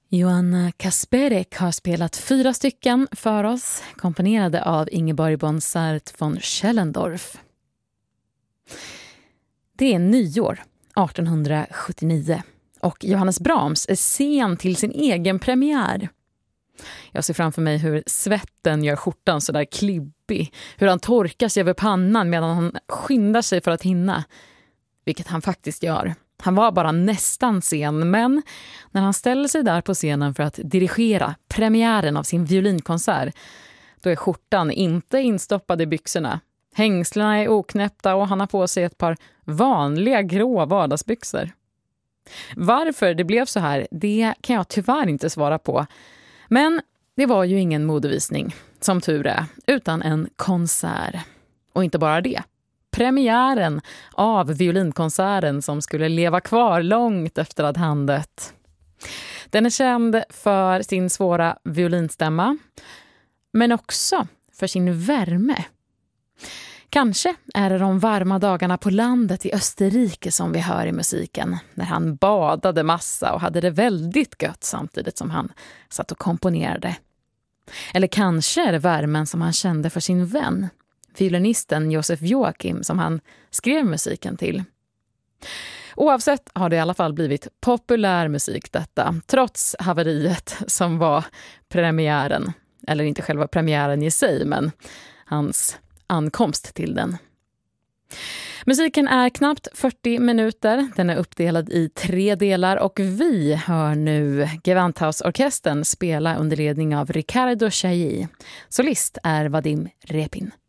Johanna Kasperek har spelat 4 stycken för oss, komponerade av Ingeborg Bonsart von Schellendorf. Det är nyår 1879 och Johannes Brahms är sen till sin egen premiär. Jag ser framför mig hur svetten gör skjortan så där klibbig, hur han torkar sig över pannan medan han skyndar sig för att hinna, vilket han faktiskt gör. Han var bara nästan sen, men när han ställer sig där på scenen för att dirigera premiären av sin violinkonsert, då är skjortan inte instoppad i byxorna. Hängslena är oknäppta och han har på sig ett par vanliga grå vardagsbyxor. Varför det blev så här, det kan jag tyvärr inte svara på. Men det var ju ingen modevisning, som tur är, utan en konsert. Och inte bara det. Premiären av violinkonserten som skulle leva kvar långt efter att han dött. Den är känd för sin svåra violinstämma, men också för sin värme. Kanske är det de varma dagarna på landet i Österrike som vi hör i musiken, när han badade massa och hade det väldigt gött samtidigt som han satt och komponerade. Eller kanske är det värmen som han kände för sin vän, violinisten Josef Joachim, som han skrev musiken till. Oavsett har det i alla fall blivit populär musik detta, trots haveriet som var premiären. Eller inte själva premiären i sig, men hans ankomst till den. Musiken är knappt 40 minuter. Den är uppdelad i 3 delar och vi hör nu Gewandhausorkestern spela under ledning av Riccardo Chailly. Solist är Vadim Repin.